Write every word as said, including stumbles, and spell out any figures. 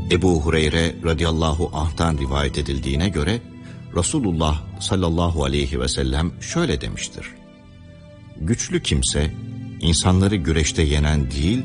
Ebu Hureyre radıyallahu anh'tan rivayet edildiğine göre Resulullah sallallahu aleyhi ve sellem şöyle demiştir: güçlü kimse insanları güreşte yenen değil,